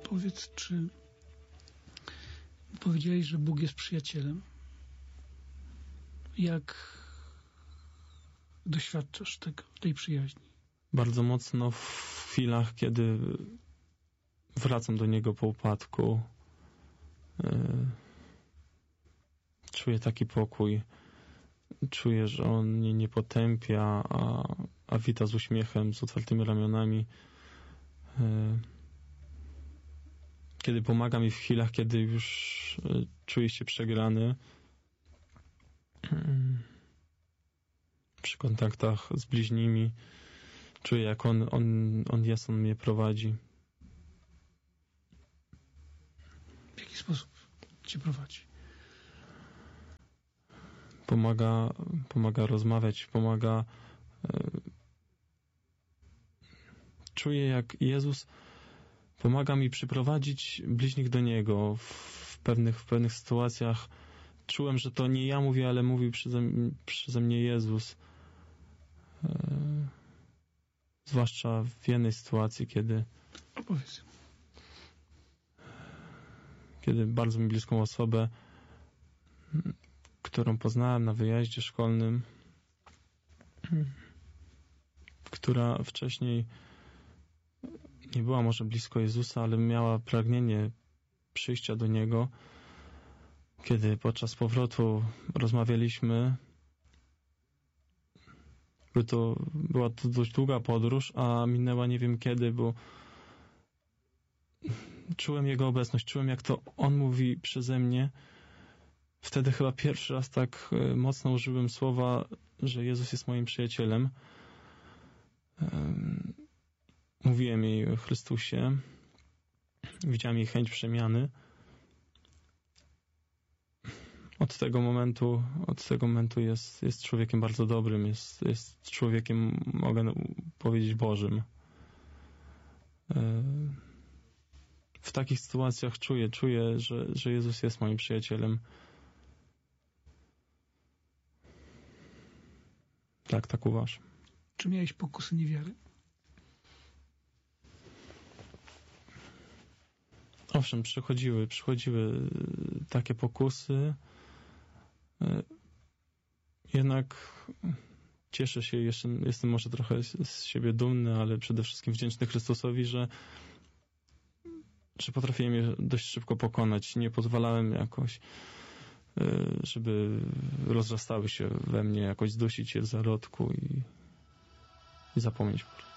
Powiedz, czy powiedziałeś, że Bóg jest przyjacielem? Jak doświadczasz tej przyjaźni? Bardzo mocno w chwilach, kiedy wracam do Niego po upadku. Czuję taki pokój. Czuję, że On mnie nie potępia, a wita z uśmiechem, z otwartymi ramionami. Kiedy pomaga mi w chwilach, kiedy już czuję się przegrany. Przy kontaktach z bliźnimi. Czuję, jak On jest, On mnie prowadzi. W jaki sposób Cię prowadzi? Pomaga rozmawiać, pomaga... Czuję, jak Jezus pomaga mi przyprowadzić bliźnich do Niego. W pewnych sytuacjach czułem, że to nie ja mówię, ale mówił przeze mnie Jezus. Zwłaszcza w jednej sytuacji, kiedy bardzo mi bliską osobę, którą poznałem na wyjeździe szkolnym, która wcześniej nie była może blisko Jezusa, ale miała pragnienie przyjścia do Niego. Kiedy podczas powrotu rozmawialiśmy, była to dość długa podróż, a minęła nie wiem kiedy, bo czułem Jego obecność, czułem, jak to On mówi przeze mnie. Wtedy chyba pierwszy raz tak mocno użyłem słowa, że Jezus jest moim przyjacielem. Mówiłem jej o Chrystusie. Widziałem jej chęć przemiany. Od tego momentu jest człowiekiem bardzo dobrym. Jest człowiekiem, mogę powiedzieć, Bożym. W takich sytuacjach czuję, że Jezus jest moim przyjacielem. Tak uważam. Czy miałeś pokusy niewiary? Owszem, przychodziły takie pokusy. Jednak cieszę się, jestem może trochę z siebie dumny, ale przede wszystkim wdzięczny Chrystusowi, że potrafiłem je dość szybko pokonać. Nie pozwalałem jakoś, żeby rozrastały się we mnie, jakoś zdusić je w zarodku i zapomnieć.